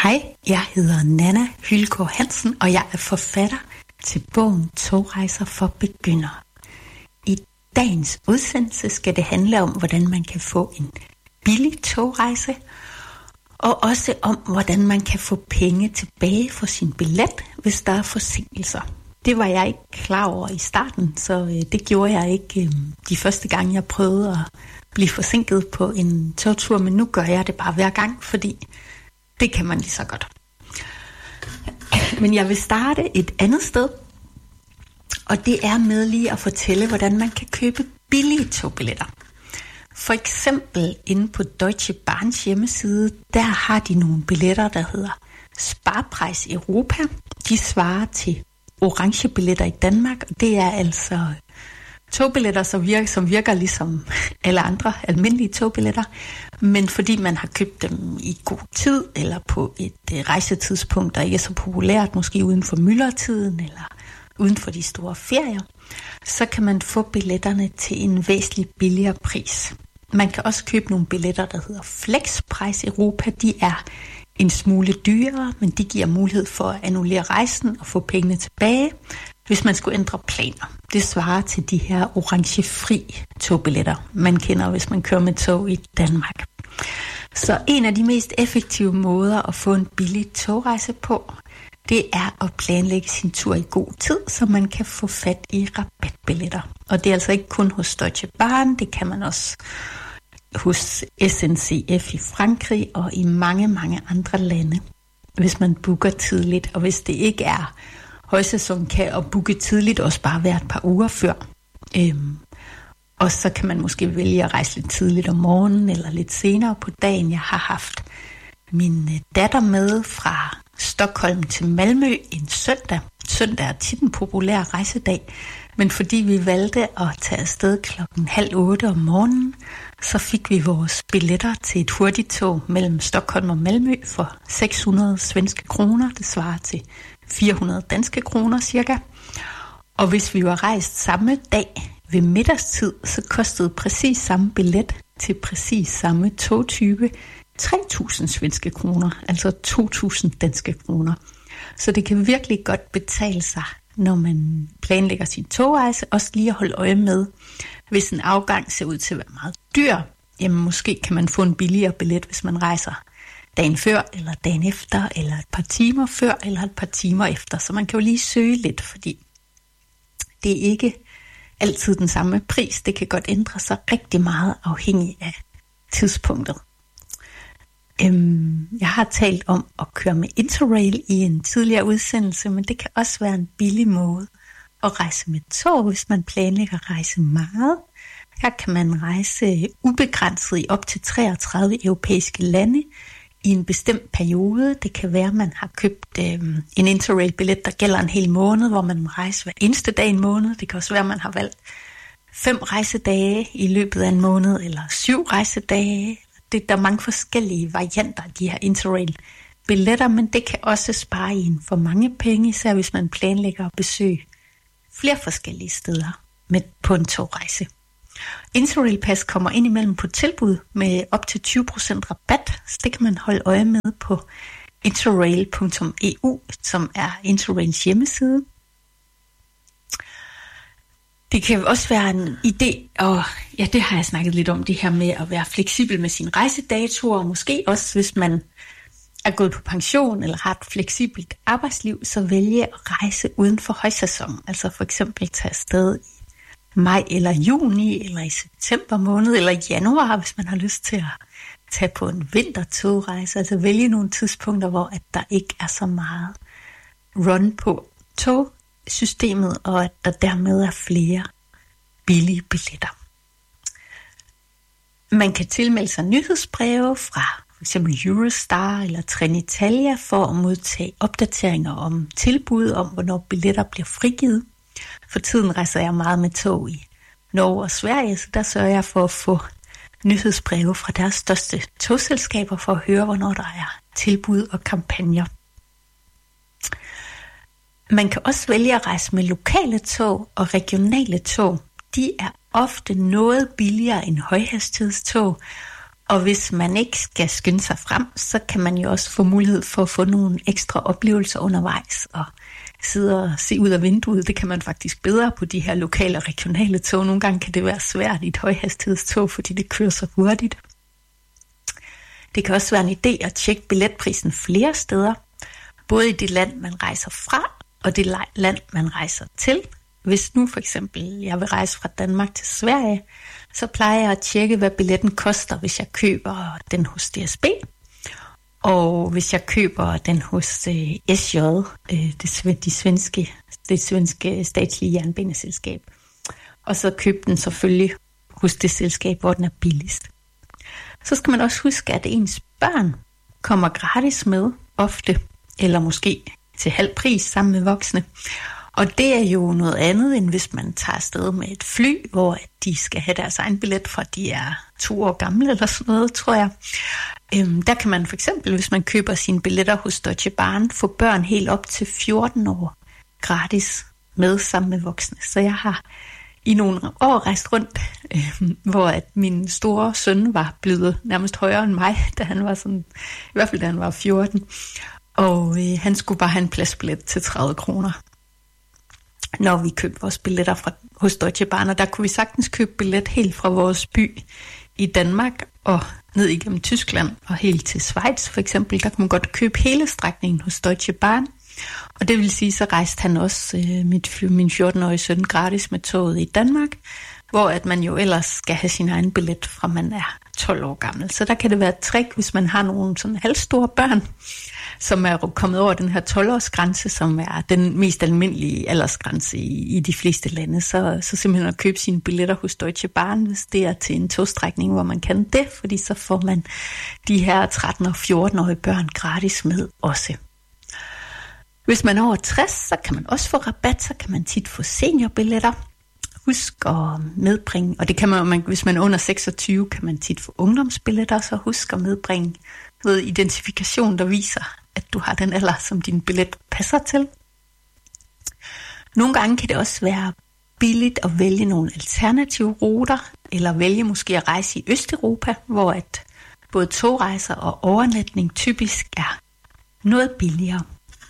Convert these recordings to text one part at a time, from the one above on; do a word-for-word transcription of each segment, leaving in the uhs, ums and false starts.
Hej, jeg hedder Nanna Hylgaard Hansen, og jeg er forfatter til bogen Togrejser for begyndere. I dagens udsendelse skal det handle om, hvordan man kan få en billig togrejse, og også om, hvordan man kan få penge tilbage for sin billet, hvis der er forsinkelser. Det var jeg ikke klar over i starten, så det gjorde jeg ikke de første gange, jeg prøvede at blive forsinket på en togtur, men nu gør jeg det bare hver gang, fordi det kan man lige så godt. Men jeg vil starte et andet sted, og det er med lige at fortælle, hvordan man kan købe billige togbilletter. For eksempel inde på Deutsche Bahns hjemmeside, der har de nogle billetter, der hedder Sparpreis Europa. De svarer til orange billetter i Danmark, og det er altså togbilletter, som virker, som virker ligesom alle andre almindelige togbilletter, men fordi man har købt dem i god tid, eller på et rejsetidspunkt, der ikke er så populært, måske uden for myldretiden, eller uden for de store ferier, så kan man få billetterne til en væsentlig billigere pris. Man kan også købe nogle billetter, der hedder Flexpreis Europa. De er en smule dyrere, men de giver mulighed for at annullere rejsen og få pengene tilbage, hvis man skulle ændre planer. Det svarer til de her orange-fri togbilletter, man kender, hvis man kører med tog i Danmark. Så en af de mest effektive måder at få en billig togrejse på, det er at planlægge sin tur i god tid, så man kan få fat i rabatbilletter. Og det er altså ikke kun hos Deutsche Bahn, det kan man også hos S N C F i Frankrig og i mange, mange andre lande, hvis man booker tidligt. Og hvis det ikke er højsæson, kan at booke tidligt også bare være et par uger før. Øhm, og så kan man måske vælge at rejse lidt tidligt om morgenen eller lidt senere på dagen. Jeg har haft min datter med fra Stockholm til Malmø en søndag. Søndag er tit en populær rejsedag, men fordi vi valgte at tage afsted klokken halv otte om morgenen, så fik vi vores billetter til et hurtigtog mellem Stockholm og Malmø for seks hundrede svenske kroner. Det svarer til fire hundrede danske kroner cirka. Og hvis vi var rejst samme dag ved middagstid, så kostede præcis samme billet til præcis samme togtype tre tusind svenske kroner, altså to tusind danske kroner. Så det kan virkelig godt betale sig, når man planlægger sin togrejse, også lige at holde øje med, hvis en afgang ser ud til at være meget dyr, jamen måske kan man få en billigere billet, hvis man rejser dagen før, eller dagen efter, eller et par timer før, eller et par timer efter. Så man kan jo lige søge lidt, fordi det er ikke altid den samme pris. Det kan godt ændre sig rigtig meget afhængig af tidspunktet. Øhm, jeg har talt om at køre med Interrail i en tidligere udsendelse, men det kan også være en billig måde at rejse med tog, hvis man planlægger at rejse meget. Her kan man rejse ubegrænset i op til treogtredive europæiske lande i en bestemt periode. Det kan være, at man har købt øhm, en Interrail-billet, der gælder en hel måned, hvor man må rejse hver eneste dag en måned. Det kan også være, at man har valgt fem rejsedage i løbet af en måned, eller syv rejsedage. Det, der er mange forskellige varianter af de her Interrail-billetter, men det kan også spare en for mange penge, især hvis man planlægger at besøge flere forskellige steder med, på en togrejse. Interrail-pas kommer indimellem på tilbud med op til tyve procent rabat, så det kan man holde øje med på interrail punktum e u, som er Interrails hjemmeside. Det kan også være en idé, og ja, det har jeg snakket lidt om, det her med at være fleksibel med sine rejsedatoer, og måske også, hvis man er gået på pension eller har et fleksibelt arbejdsliv, så vælge at rejse uden for højsæson. Altså for eksempel tage afsted i maj eller juni, eller i september måned, eller i januar, hvis man har lyst til at tage på en vintertogrejse. Altså vælge nogle tidspunkter, hvor at der ikke er så meget run på togsystemet, og at der dermed er flere billige billetter. Man kan tilmelde sig nyhedsbreve fra for eksempel Eurostar eller Trenitalia for at modtage opdateringer om tilbud om, hvornår billetter bliver frigivet. For tiden rejser jeg meget med tog i Norge og Sverige, så der sørger jeg for at få nyhedsbreve fra deres største togselskaber for at høre, hvornår der er tilbud og kampagner. Man kan også vælge at rejse med lokale tog og regionale tog. De er ofte noget billigere end højhastighedstog, Og hvis man ikke skal skynde sig frem, så kan man jo også få mulighed for at få nogle ekstra oplevelser undervejs og sidde og se ud af vinduet. Det kan man faktisk bedre på de her lokale og regionale tog. Nogle gange kan det være svært i et højhastighedstog, fordi det kører så hurtigt. Det kan også være en idé at tjekke billetprisen flere steder, både i det land, man rejser fra, og det land, man rejser til. Hvis nu for eksempel jeg vil rejse fra Danmark til Sverige, så plejer jeg at tjekke, hvad billetten koster, hvis jeg køber den hos D S B, og hvis jeg køber den hos øh, S J, øh, det, de svenske, det svenske statslige jernbaneselskab. Og så købe den selvfølgelig hos det selskab, hvor den er billigst. Så skal man også huske, at ens børn kommer gratis med ofte, eller måske til halv pris sammen med voksne. Og det er jo noget andet, end hvis man tager afsted med et fly, hvor de skal have deres egen billet fra de er to år gamle eller sådan noget, tror jeg. Øhm, der kan man for eksempel, hvis man køber sine billetter hos Deutsche Bahn, få børn helt op til fjorten år gratis med sammen med voksne. Så jeg har i nogle år rejst rundt, øh, hvor at min store søn var blevet nærmest højere end mig, da han var sådan, i hvert fald da han var fjorten. Og øh, han skulle bare have en pladsbillet til tredive kroner. Når vi købte vores billetter fra, hos Deutsche Bahn, og der kunne vi sagtens købe billet helt fra vores by i Danmark og ned igennem Tyskland og helt til Schweiz for eksempel. Der kunne man godt købe hele strækningen hos Deutsche Bahn, og det vil sige, så rejste han også øh, mit, min fjorten-årige søn gratis med toget i Danmark, hvor at man jo ellers skal have sin egen billet fra man er tolv år gammel. Så der kan det være et trick, hvis man har nogle sådan halvstore børn, som er kommet over den her tolv-årsgrænse, som er den mest almindelige aldersgrænse i, i de fleste lande, så, så simpelthen at købe sine billetter hos Deutsche Bahn, hvis det er til en togstrækning, hvor man kan det, fordi så får man de her tretten- og fjorten-årige børn gratis med også. Hvis man er over tres, så kan man også få rabat, så kan man tit få seniorbilletter. Husk at medbringe, og det kan man, hvis man er under seksogtyve, kan man tit få ungdomsbilletter, så husk at medbringe noget identifikation, der viser, at du har den alder, som din billet passer til. Nogle gange kan det også være billigt at vælge nogle alternative ruter, eller vælge måske at rejse i Østeuropa, hvor at både togrejser og overnatning typisk er noget billigere.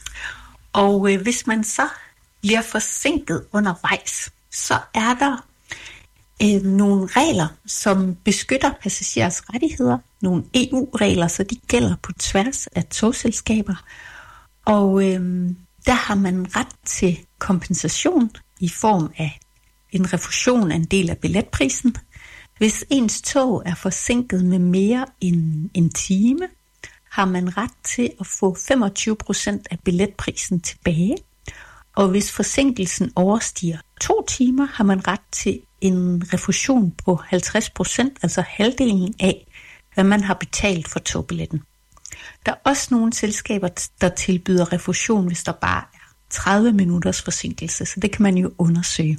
Og øh, hvis man så bliver forsinket undervejs, så er der øh, nogle regler, som beskytter passagerers rettigheder. Nogle E U-regler, så de gælder på tværs af togselskaber. Og øh, der har man ret til kompensation i form af en refusion af en del af billetprisen. Hvis ens tog er forsinket med mere end en time, har man ret til at få femogtyve procent af billetprisen tilbage. Og hvis forsinkelsen overstiger to timer, har man ret til en refusion på halvtreds procent, altså halvdelen af, hvad man har betalt for togbilletten. Der er også nogle selskaber, der tilbyder refusion, hvis der bare er tredive minutters forsinkelse, så det kan man jo undersøge.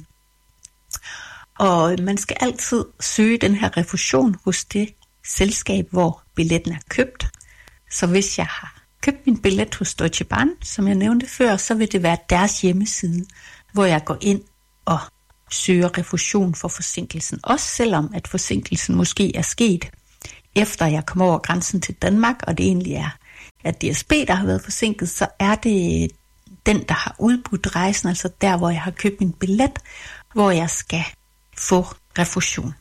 Og man skal altid søge den her refusion hos det selskab, hvor billetten er købt. Så hvis jeg har købt min billet hos Deutsche Bahn, som jeg nævnte før, så vil det være deres hjemmeside, hvor jeg går ind og søger refusion for forsinkelsen. Også selvom at forsinkelsen måske er sket, efter jeg kom over grænsen til Danmark, og det egentlig er at D S B, der har været forsinket, så er det den, der har udbudt rejsen, altså der, hvor jeg har købt min billet, hvor jeg skal få refusion.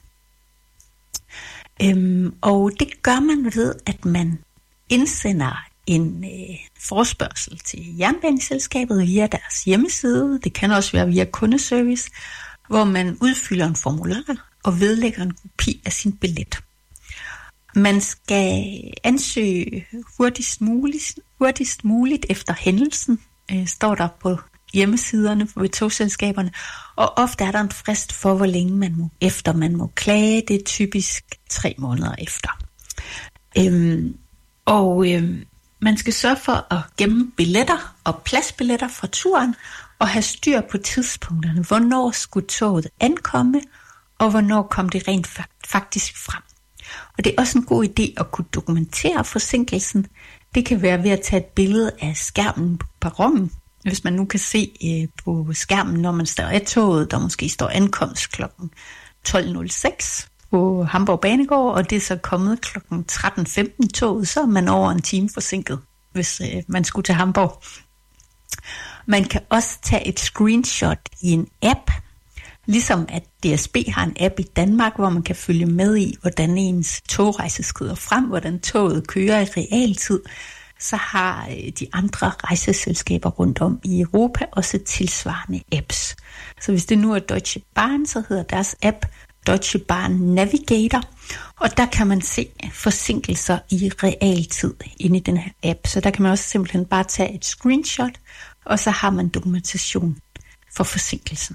Øhm, og det gør man ved, at man indsender en øh, forespørgsel til jernbaneselskabet via deres hjemmeside. Det kan også være via kundeservice, hvor man udfylder en formular og vedlægger en kopi af sin billet. Man skal ansøge hurtigst muligt, hurtigst muligt efter hændelsen, øh, står der på hjemmesiderne ved togselskaberne, og ofte er der en frist for, hvor længe man må efter man må klage. Det er typisk tre måneder efter. Øhm, og øhm, man skal sørge for at gemme billetter og pladsbilletter fra turen, og have styr på tidspunkterne. Hvornår skulle toget ankomme, og hvornår kom det rent faktisk frem. Og det er også en god idé at kunne dokumentere forsinkelsen. Det kan være ved at tage et billede af skærmen på perronen. Hvis man nu kan se øh, på skærmen, når man står af toget, der måske står ankomst klokken tolv nul seks, på Hamborg Banegård, og det er så kommet klokken tretten femten toget, så er man over en time forsinket, hvis øh, man skulle til Hamborg. Man kan også tage et screenshot i en app, ligesom at D S B har en app i Danmark, hvor man kan følge med i, hvordan ens togrejse skrider frem, hvordan toget kører i realtid. Så har de andre rejseselskaber rundt om i Europa også tilsvarende apps. Så hvis det nu er Deutsche Bahn, så hedder deres app Deutsche Bahn Navigator, og der kan man se forsinkelser i realtid inde i den her app. Så der kan man også simpelthen bare tage et screenshot, og så har man dokumentation for forsinkelsen.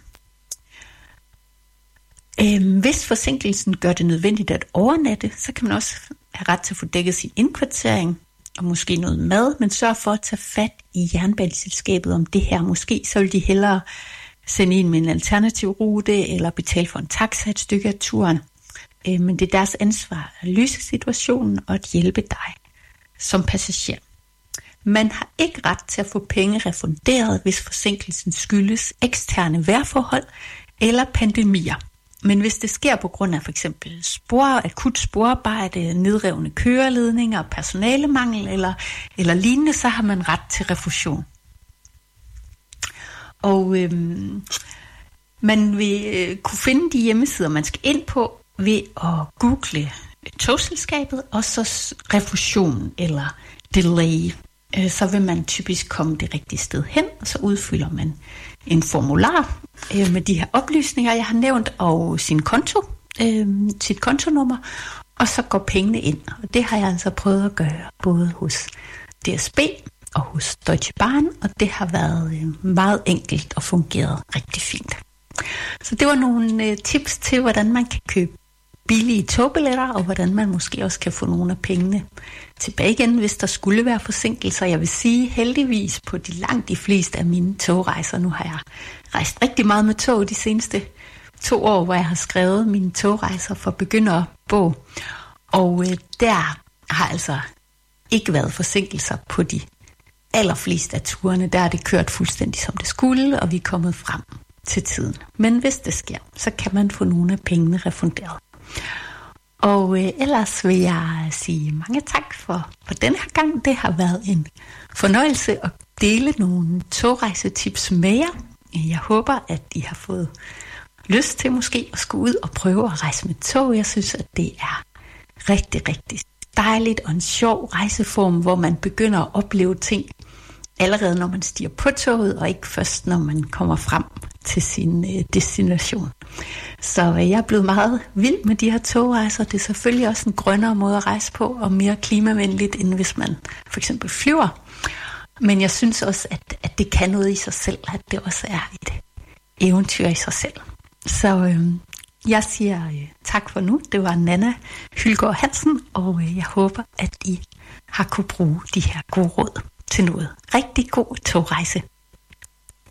Øhm, hvis forsinkelsen gør det nødvendigt at overnatte, så kan man også have ret til at få dækket sin indkvartering og måske noget mad, men sørg for at tage fat i jernbaneselskabet om det her. Måske så vil de hellere sende en med en alternativ rute eller betale for en taxa et stykke af turen. Øh, men det er deres ansvar at løse situationen og at hjælpe dig som passager. Man har ikke ret til at få penge refunderet, hvis forsinkelsen skyldes eksterne vejrforhold eller pandemier. Men hvis det sker på grund af for eksempel spor, akut sporarbejde, nedrevne køreledninger, personalemangel eller, eller lignende, så har man ret til refusion. Og øhm, man vil øh, kunne finde de hjemmesider, man skal ind på ved at google togselskabet og så refusion eller delay. Øh, så vil man typisk komme det rigtige sted hen, og så udfylder man en formular øh, med de her oplysninger, jeg har nævnt, og sin konto, øh, sit kontonummer, og så går pengene ind. Og det har jeg altså prøvet at gøre både hos D S B og hos Deutsche Bahn, og det har været øh, meget enkelt og fungeret rigtig fint. Så det var nogle øh, tips til, hvordan man kan købe billige togbilletter, og hvordan man måske også kan få nogle af pengene tilbage igen, hvis der skulle være forsinkelser. Jeg vil sige heldigvis på de langt de fleste af mine togrejser. Nu har jeg rejst rigtig meget med tog de seneste to år, hvor jeg har skrevet mine togrejser for begynderbog. Og øh, der har altså ikke været forsinkelser på de allerfleste af turene. Der er det kørt fuldstændig som det skulle, og vi er kommet frem til tiden. Men hvis det sker, så kan man få nogle af pengene refunderet. Og øh, ellers vil jeg sige mange tak for, for den her gang. Det har været en fornøjelse at dele nogle togrejsetips med jer. Jeg håber, at I har fået lyst til måske at skulle ud og prøve at rejse med tog. Jeg synes, at det er rigtig, rigtig dejligt og en sjov rejseform, hvor man begynder at opleve ting allerede når man stiger på toget, og ikke først når man kommer frem til sin øh, destination. Så øh, jeg er blevet meget vild med de her togrejser. Det er selvfølgelig også en grønnere måde at rejse på, og mere klimavenligt, end hvis man for eksempel flyver. Men jeg synes også, at, at det kan noget i sig selv, at det også er et eventyr i sig selv. Så øh, jeg siger øh, tak for nu. Det var Nanna Hylgaard Hansen, og øh, jeg håber, at I har kunne bruge de her gode råd til noget. Rigtig god togrejse.